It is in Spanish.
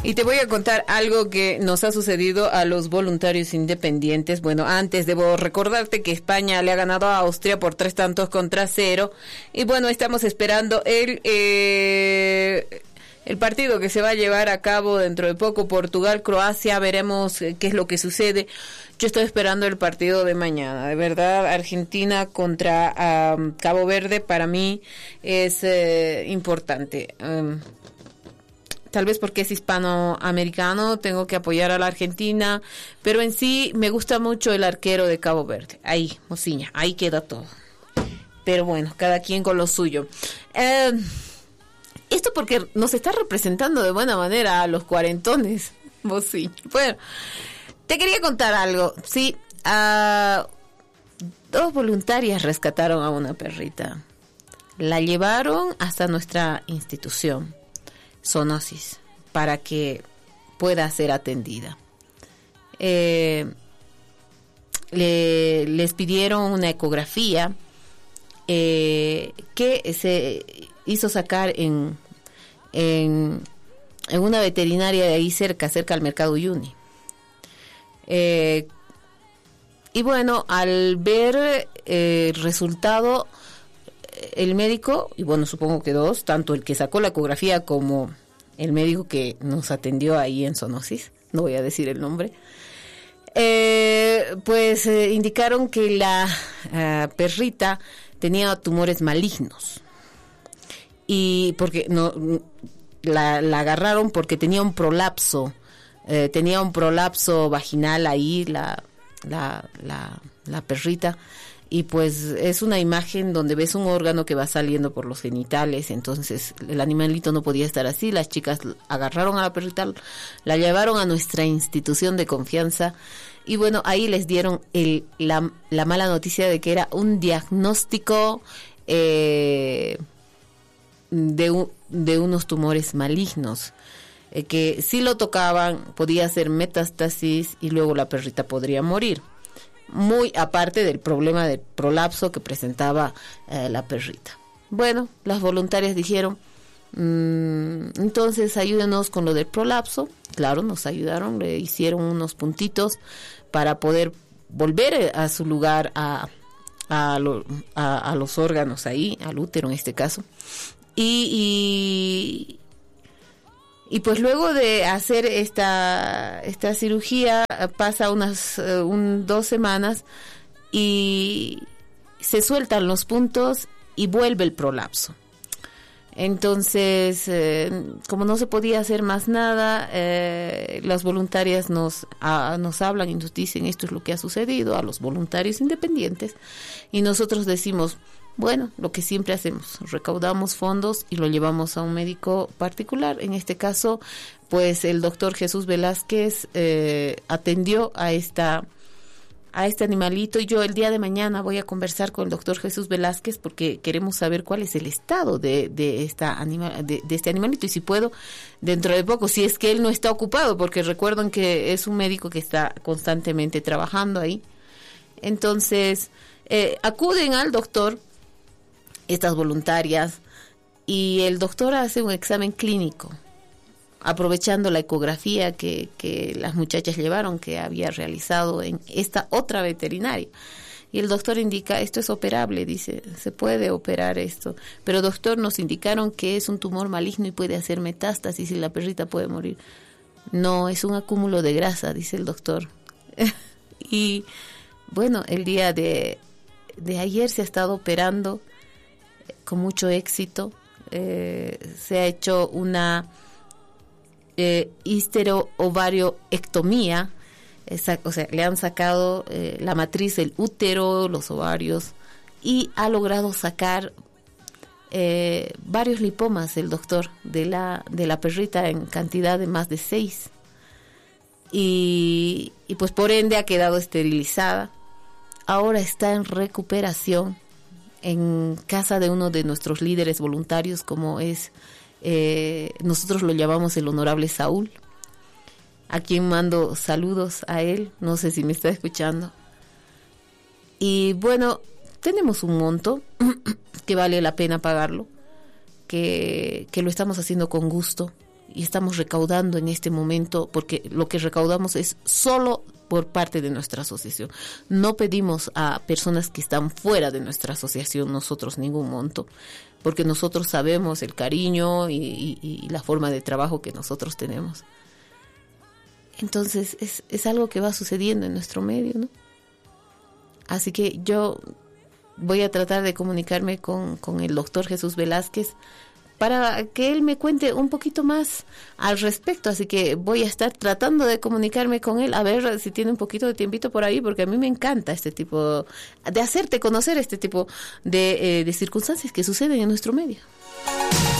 Y te voy a contar algo que nos ha sucedido a los voluntarios independientes. Bueno, antes debo recordarte que España le ha ganado a Austria por 3-0. Y bueno, estamos esperando el partido que se va a llevar a cabo dentro de poco, Portugal-Croacia. Veremos qué es lo que sucede. Yo estoy esperando el partido de mañana. De verdad, Argentina contra Cabo Verde para mí es importante. Tal vez porque es hispanoamericano, tengo que apoyar a la Argentina, pero en sí me gusta mucho el arquero de Cabo Verde. Ahí, Mociña, ahí queda todo. Pero bueno, cada quien con lo suyo. Esto porque nos está representando de buena manera a los cuarentones, Mociña. Bueno, te quería contar algo. Sí, 2 voluntarias rescataron a una perrita. La llevaron hasta nuestra institución, Zoonosis, para que pueda ser atendida. Les pidieron una ecografía que se hizo sacar en una veterinaria de ahí cerca al mercado Uyuni. Y bueno, al ver el resultado, el médico, y bueno, supongo que 2, tanto el que sacó la ecografía como el médico que nos atendió ahí en Zoonosis, no voy a decir el nombre, indicaron que la perrita tenía tumores malignos. Y porque no la agarraron porque tenía un prolapso vaginal ahí la perrita. Y pues es una imagen donde ves un órgano que va saliendo por los genitales, entonces el animalito no podía estar así. Las chicas agarraron a la perrita, la llevaron a nuestra institución de confianza y bueno, ahí les dieron la mala noticia de que era un diagnóstico de unos tumores malignos, que si lo tocaban podía hacer metástasis y luego la perrita podría morir. Muy aparte del problema del prolapso que presentaba la perrita. Bueno, las voluntarias dijeron, entonces ayúdenos con lo del prolapso. Claro, nos ayudaron, le hicieron unos puntitos para poder volver a su lugar a los órganos ahí, al útero en este caso. Y pues luego de hacer esta cirugía pasa unas 2 semanas y se sueltan los puntos y vuelve el prolapso. Entonces, como no se podía hacer más nada, las voluntarias nos hablan y nos dicen esto es lo que ha sucedido a los voluntarios independientes y nosotros decimos, bueno, lo que siempre hacemos, recaudamos fondos y lo llevamos a un médico particular. En este caso, pues el doctor Jesús Velázquez atendió a este animalito y yo el día de mañana voy a conversar con el doctor Jesús Velázquez porque queremos saber cuál es el estado de este animalito y si puedo, dentro de poco, si es que él no está ocupado, porque recuerden que es un médico que está constantemente trabajando ahí. Entonces, acuden al doctor estas voluntarias y el doctor hace un examen clínico aprovechando la ecografía que las muchachas llevaron, que había realizado en esta otra veterinaria, y el doctor indica esto es operable, dice se puede operar esto, pero doctor nos indicaron que es un tumor maligno y puede hacer metástasis y la perrita puede morir. No, es un acúmulo de grasa, dice el doctor. Y bueno, el día de ayer se ha estado operando con mucho éxito. Se ha hecho una histerovarioectomía, o sea, le han sacado la matriz del útero, los ovarios, y ha logrado sacar varios lipomas el doctor de la perrita en cantidad de más de 6. Y pues por ende ha quedado esterilizada. Ahora está en recuperación en casa de uno de nuestros líderes voluntarios, como es, nosotros lo llamamos el honorable Saúl, a quien mando saludos a él, no sé si me está escuchando. Y bueno, tenemos un monto que vale la pena pagarlo, que lo estamos haciendo con gusto y estamos recaudando en este momento, porque lo que recaudamos es solo por parte de nuestra asociación. No pedimos a personas que están fuera de nuestra asociación nosotros ningún monto, porque nosotros sabemos el cariño y la forma de trabajo que nosotros tenemos. Entonces es algo que va sucediendo en nuestro medio, ¿no? Así que yo voy a tratar de comunicarme con el doctor Jesús Velázquez para que él me cuente un poquito más al respecto. Así que voy a estar tratando de comunicarme con él, a ver si tiene un poquito de tiempito por ahí, porque a mí me encanta este tipo, de hacerte conocer este tipo de circunstancias que suceden en nuestro medio.